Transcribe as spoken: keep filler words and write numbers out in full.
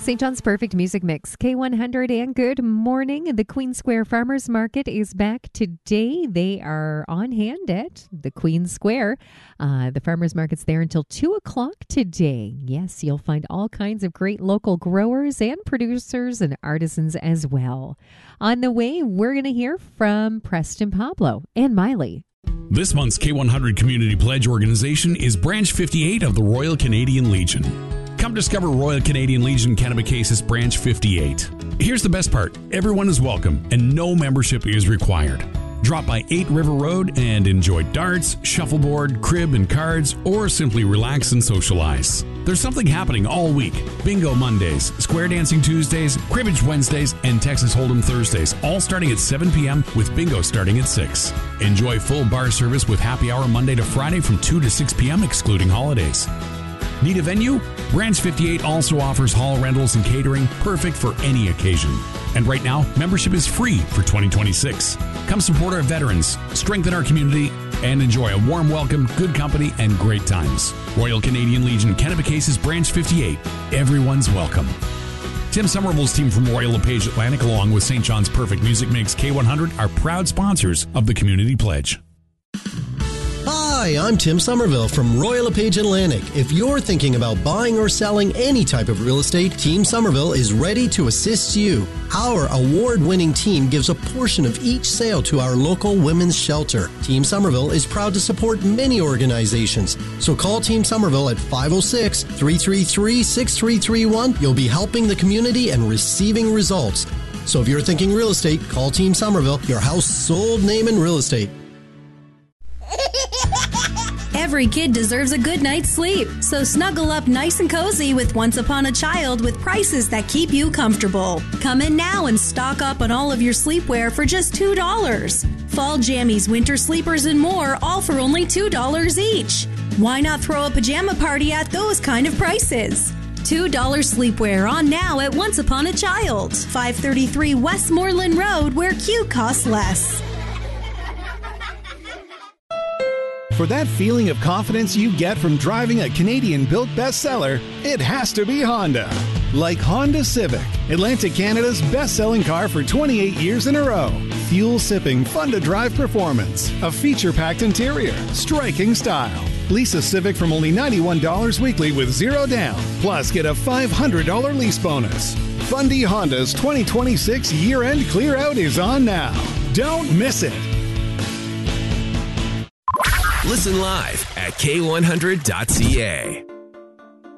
Saint John's Perfect Music Mix, K one hundred, and good morning. The Queen Square Farmers Market is back today. They are on hand at the Queen Square. Uh, the farmers market's there until two o'clock today. Yes, you'll find all kinds of great local growers and producers and artisans as well. On the way, we're going to hear from Preston Pablo and Miley. This month's K one hundred Community Pledge organization is Branch fifty-eight of the Royal Canadian Legion. Come discover Royal Canadian Legion Kennebecasis Branch fifty-eight. Here's the best part. Everyone is welcome and no membership is required. Drop by eight River Road and enjoy darts, shuffleboard, crib and cards, or simply relax and socialize. There's something happening all week. Bingo Mondays, Square Dancing Tuesdays, Cribbage Wednesdays, and Texas Hold'em Thursdays, all starting at seven p.m. with bingo starting at six. Enjoy full bar service with happy hour Monday to Friday from two to six p.m. excluding holidays. Need a venue? Branch fifty-eight also offers hall rentals and catering, perfect for any occasion. And right now, membership is free for twenty twenty-six. Come support our veterans, strengthen our community, and enjoy a warm welcome, good company, and great times. Royal Canadian Legion Kennebecasis Branch fifty-eight. Everyone's welcome. Tim Somerville's team from Royal LePage Atlantic, along with Saint John's Perfect Music Mix K one hundred, are proud sponsors of the Community Pledge. Hi, I'm Tim Somerville from Royal LePage Atlantic. If you're thinking about buying or selling any type of real estate, Team Somerville is ready to assist you. Our award-winning team gives a portion of each sale to our local women's shelter. Team Somerville is proud to support many organizations. So call Team Somerville at five oh six, three three three, six three three one. You'll be helping the community and receiving results. So if you're thinking real estate, call Team Somerville, your house sold name in real estate. Every kid deserves a good night's sleep, so snuggle up nice and cozy with Once Upon a Child with prices that keep you comfortable. Come in now and stock up on all of your sleepwear for just two dollars. Fall jammies, winter sleepers, and more, all for only two dollars each. Why not throw a pajama party at those kind of prices? two dollars sleepwear on now at Once Upon a Child, five thirty-three Westmoreland Road, where cute costs less. For that feeling of confidence you get from driving a Canadian-built bestseller, it has to be Honda. Like Honda Civic, Atlantic Canada's best-selling car for twenty-eight years in a row. Fuel-sipping, fun-to-drive performance, a feature-packed interior, striking style. Lease a Civic from only ninety-one dollars weekly with zero down. Plus, get a five hundred dollars lease bonus. Fundy Honda's twenty twenty-six year-end clear-out is on now. Don't miss it. Listen live at K one hundred dot C A.